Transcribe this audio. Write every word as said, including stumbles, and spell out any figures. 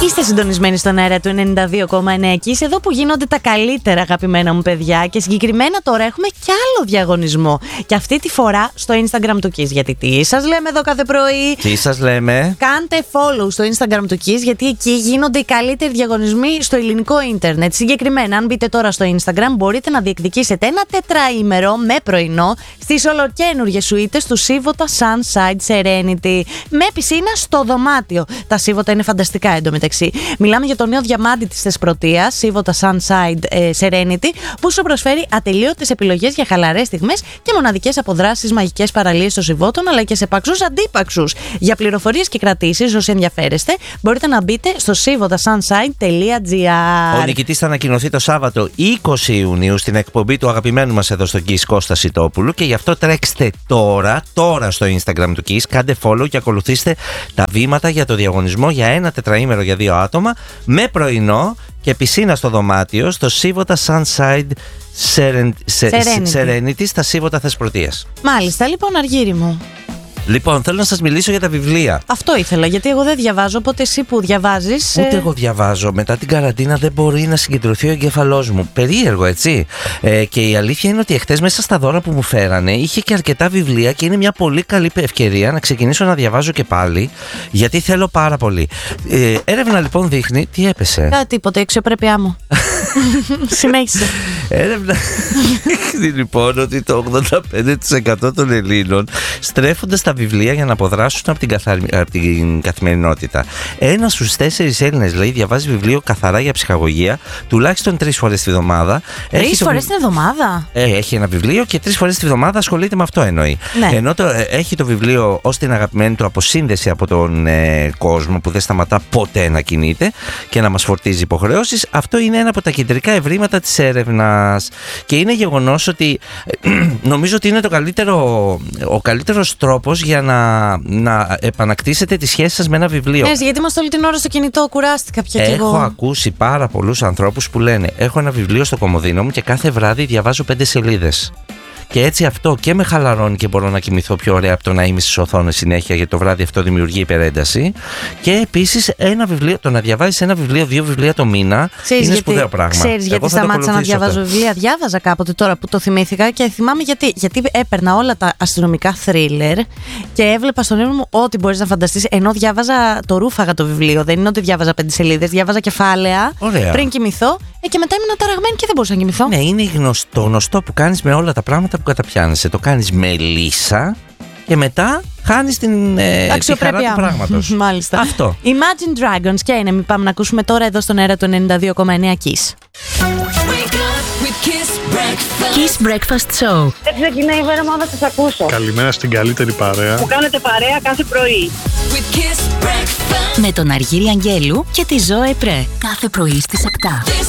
Είστε συντονισμένοι στον αέρα του ενενήντα δύο κόμμα εννέα Kiss, εδώ που γίνονται τα καλύτερα, αγαπημένα μου παιδιά. Και συγκεκριμένα τώρα έχουμε κι άλλο διαγωνισμό. Και αυτή τη φορά στο Instagram του Kiss. Γιατί τι σας λέμε εδώ κάθε πρωί? Τι σας λέμε? Κάντε follow στο Instagram του Kiss, γιατί εκεί γίνονται οι καλύτεροι διαγωνισμοί στο ελληνικό ίντερνετ. Συγκεκριμένα, αν μπείτε τώρα στο Instagram, μπορείτε να διεκδικήσετε ένα τετραήμερο με πρωινό στις ολοκένουργιες σουίτες του Σίβοτα Sunside Serenity. Με πισίνα στο δωμάτιο. Τα Σίβοτα είναι φανταστικά εντωμεταξύ. Μιλάμε για το νέο διαμάντι της Θεσπρωτείας, Σίβοτα Sunside ε, Serenity, που σου προσφέρει ατελείωτες επιλογές για χαλαρές στιγμές και μοναδικές αποδράσεις, μαγικές παραλίες στο Σιβότον, αλλά και σε παξούς αντίπαξους. Για πληροφορίες και κρατήσεις, όσοι ενδιαφέρεστε, μπορείτε να μπείτε στο σίβοτα σανσάιντ τελεία τζι άρ. Ο νικητής θα ανακοινωθεί το Σάββατο είκοσι Ιουνίου στην εκπομπή του αγαπημένου μας εδώ στο Kiss, Κώστα Σιτόπουλου, και γι' αυτό τρέξτε τώρα, τώρα στο Instagram του Kiss, κάντε follow και ακολουθήστε τα βήματα για το διαγωνισμό για ένα τετραήμερο για δύο άτομα με πρωινό και πισίνα στο δωμάτιο στο Σίβοτα Sunside Serenity, Serenity στα Σίβοτα Θεσπρωτείας. Μάλιστα, λοιπόν, Αργύρι μου. Λοιπόν, θέλω να σας μιλήσω για τα βιβλία. Αυτό ήθελα, γιατί εγώ δεν διαβάζω, οπότε εσύ που διαβάζεις. Ούτε ε... εγώ διαβάζω. Μετά την καραντίνα δεν μπορεί να συγκεντρωθεί ο εγκέφαλός μου. Περίεργο, έτσι. Ε, και η αλήθεια είναι ότι εχθές μέσα στα δώρα που μου φέρανε είχε και αρκετά βιβλία και είναι μια πολύ καλή ευκαιρία να ξεκινήσω να διαβάζω και πάλι, γιατί θέλω πάρα πολύ. Ε, έρευνα λοιπόν δείχνει. Τι έπεσε? Κάτι, τίποτα, η αξιοπρέπειά μου. Συνέχισε. Έρευνα δείχνει λοιπόν ότι το ογδόντα πέντε τοις εκατό των Ελλήνων στρέφονται στα βιβλία για να αποδράσουν από την, καθαρι... από την καθημερινότητα. Ένας στους τέσσερις Έλληνες, λέει, διαβάζει βιβλίο καθαρά για ψυχαγωγία τουλάχιστον τρεις φορές τη βδομάδα. Τρεις φορές την εβδομάδα? Ε, έχει ένα βιβλίο και τρεις φορές τη βδομάδα ασχολείται με αυτό, εννοεί. Ναι. Ενώ το, ε, έχει το βιβλίο ως την αγαπημένη του αποσύνδεση από τον ε, κόσμο που δεν σταματά ποτέ να κινείται και να μας φορτίζει υποχρεώσεις. Αυτό είναι ένα από τα κεντρικά ευρήματα της έρευνας. Και είναι γεγονός ότι νομίζω ότι είναι το καλύτερο, ο καλύτερος τρόπος για να, να επανακτήσετε τη σχέση σας με ένα βιβλίο. Ναι, γιατί είμαστε όλη την ώρα στο κινητό, κουράστηκα πια κι εγώ. Έχω ακούσει πάρα πολλούς ανθρώπους που λένε: έχω ένα βιβλίο στο κομοδίνο μου και κάθε βράδυ διαβάζω πέντε σελίδες. Και έτσι αυτό και με χαλαρώνει και μπορώ να κοιμηθώ πιο ωραία από το να είμαι στις οθόνες συνέχεια, γιατί το βράδυ αυτό δημιουργεί υπερένταση. Και επίσης ένα βιβλίο, το να διαβάζεις ένα βιβλίο, δύο βιβλία το μήνα, ξέρεις είναι γιατί, σπουδαίο πράγμα. Ξέρεις γιατί σταμάτησα να διαβάζω αυτό. βιβλία? Διάβαζα κάποτε τώρα που το θυμήθηκα και θυμάμαι γιατί. Γιατί έπαιρνα όλα τα αστυνομικά θρίλερ και έβλεπα στον ύπνο μου ό,τι μπορείς να φανταστείς. Ενώ διάβαζα, το ρούφαγα το βιβλίο. Δεν είναι ότι διάβαζα πέντε σελίδες, διάβαζα κεφάλαια ωραία. πριν κοιμηθώ. Ε, και μετά ήμουν ταραγμένη και δεν μπορούσα να κοιμηθώ. Ναι, είναι γνωστό, γνωστό που κάνεις με όλα τα πράγματα που καταπιάνεσαι. Το κάνεις με λύσα και μετά χάνεις την, ε, τη χαρά του πράγματος. Μάλιστα. Αυτό. Imagine Dragons και είναι, μην πάμε να ακούσουμε τώρα εδώ στον αέρα του ενενήντα δύο κόμμα εννέα Kiss. Kiss Breakfast Show. Δεν ξεκινάει η μέρα μου να σας ακούσω. Καλημέρα στην καλύτερη παρέα που κάνετε παρέα κάθε πρωί. Με τον Αργύρι Αγγέλου και τη Ζώε Πρέ. Κάθε πρωί στις επτά.